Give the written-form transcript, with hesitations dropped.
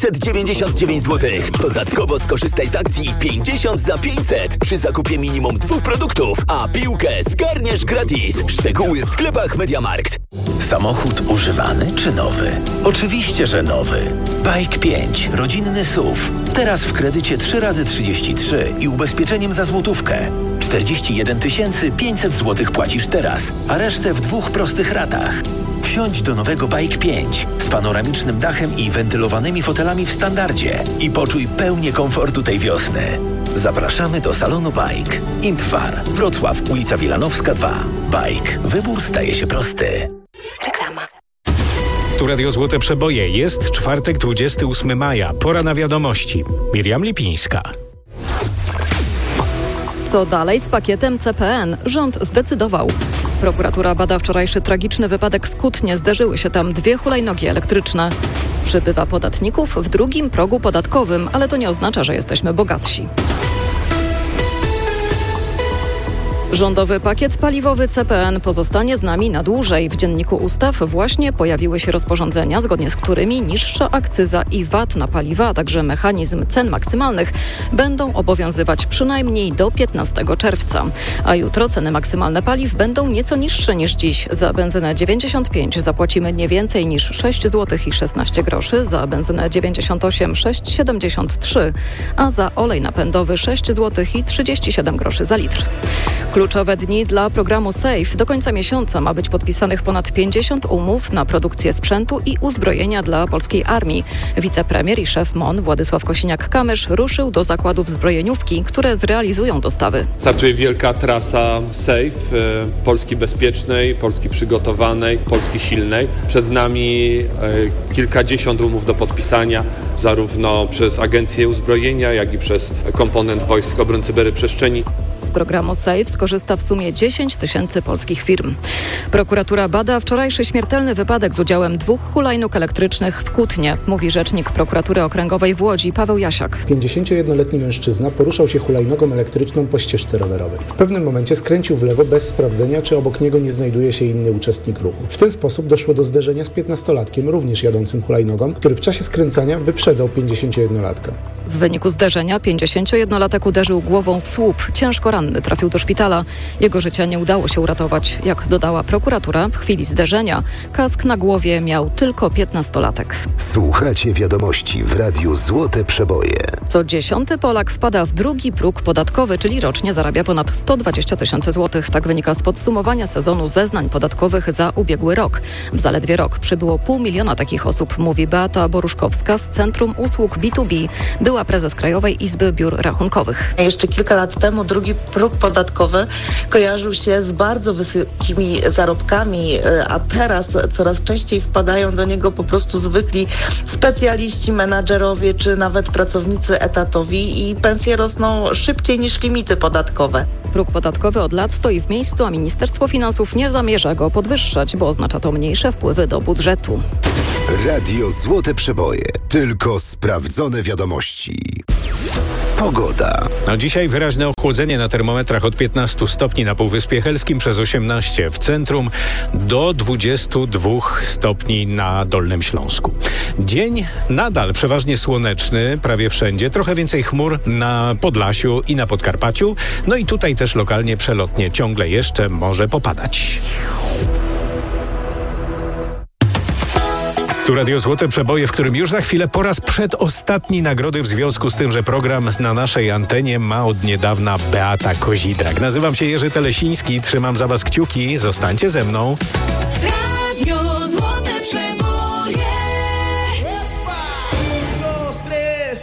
599 zł. Dodatkowo skorzystaj z akcji 50 za 500 przy zakupie minimum 2 produktów, a piłkę zgarniesz gratis. Szczegóły w sklepach MediaMarkt. Samochód używany czy nowy? Oczywiście, że nowy. Bike 5, rodzinny SUV. Teraz w kredycie 3x33 i ubezpieczeniem za złotówkę. 41 500 zł płacisz teraz, a resztę w 2 prostych ratach. Wsiądź do nowego Bike 5 z panoramicznym dachem i wentylowanymi fotelami w standardzie i poczuj pełnię komfortu tej wiosny. Zapraszamy do salonu Bike. Impfar, Wrocław, ulica Wilanowska 2. Bike. Wybór staje się prosty. Reklama. Tu Radio Złote Przeboje. Jest czwartek, 28 maja. Pora na wiadomości. Miriam Lipińska. Co dalej z pakietem CPN? Rząd zdecydował. Prokuratura bada wczorajszy tragiczny wypadek w Kutnie. Zderzyły się tam 2 hulajnogi elektryczne. Przybywa podatników w drugim progu podatkowym, ale to nie oznacza, że jesteśmy bogatsi. Rządowy pakiet paliwowy CPN pozostanie z nami na dłużej. W Dzienniku Ustaw właśnie pojawiły się rozporządzenia, zgodnie z którymi niższa akcyza i VAT na paliwa, a także mechanizm cen maksymalnych będą obowiązywać przynajmniej do 15 czerwca. A jutro ceny maksymalne paliw będą nieco niższe niż dziś. Za benzynę 95 zapłacimy nie więcej niż 6 zł i 16 groszy, za benzynę 98 6,73, a za olej napędowy 6 zł i 37 groszy za litr. Kluczowe dni dla programu SAFE. Do końca miesiąca ma być podpisanych ponad 50 umów na produkcję sprzętu i uzbrojenia dla polskiej armii. Wicepremier i szef MON Władysław Kosiniak-Kamysz ruszył do zakładów zbrojeniówki, które zrealizują dostawy. Startuje wielka trasa SAFE, Polski bezpiecznej, Polski przygotowanej, Polski silnej. Przed nami kilkadziesiąt umów do podpisania, zarówno przez Agencję Uzbrojenia, jak i przez komponent Wojsk Obrony Cyberprzestrzeni. Z programu SAFE skorzysta w sumie 10 000 polskich firm. Prokuratura bada wczorajszy śmiertelny wypadek z udziałem 2 hulajnóg elektrycznych w Kutnie, mówi rzecznik Prokuratury Okręgowej w Łodzi Paweł Jasiak. 51-letni mężczyzna poruszał się hulajnogą elektryczną po ścieżce rowerowej. W pewnym momencie skręcił w lewo bez sprawdzenia, czy obok niego nie znajduje się inny uczestnik ruchu. W ten sposób doszło do zderzenia z 15-latkiem, również jadącym hulajnogą, który w czasie skręcania wyprzedzał 51-latka. W wyniku zderzenia 51-latek uderzył głową w słup. Ciężko ranny trafił do szpitala. Jego życia nie udało się uratować. Jak dodała prokuratura, w chwili zderzenia kask na głowie miał tylko 15-latek. Słuchacie wiadomości w Radiu Złote Przeboje. Co 10. Polak wpada w drugi próg podatkowy, czyli rocznie zarabia ponad 120 000 złotych. Tak wynika z podsumowania sezonu zeznań podatkowych za ubiegły rok. W zaledwie rok przybyło 500 000 takich osób, mówi Beata Boruszkowska z Centrum Usług B2B. Była prezes Krajowej Izby Biur Rachunkowych. Jeszcze kilka lat temu drugi próg podatkowy kojarzył się z bardzo wysokimi zarobkami, a teraz coraz częściej wpadają do niego po prostu zwykli specjaliści, menadżerowie czy nawet pracownicy etatowi i pensje rosną szybciej niż limity podatkowe. Próg podatkowy od lat stoi w miejscu, a Ministerstwo Finansów nie zamierza go podwyższać, bo oznacza to mniejsze wpływy do budżetu. Radio Złote Przeboje. Tylko sprawdzone wiadomości. Pogoda. No dzisiaj wyraźne ochłodzenie na termometrach od 15 stopni na Półwyspie Helskim, przez 18 w centrum, do 22 stopni na Dolnym Śląsku. Dzień nadal przeważnie słoneczny, prawie wszędzie. Trochę więcej chmur na Podlasiu i na Podkarpaciu. No i tutaj też lokalnie przelotnie ciągle jeszcze może popadać. Tu Radio Złote Przeboje, w którym już za chwilę po raz przedostatni nagrody w związku z tym, że program na naszej antenie ma od niedawna Beata Kozidrak. Nazywam się Jerzy Telesiński, trzymam za was kciuki, zostańcie ze mną. Radio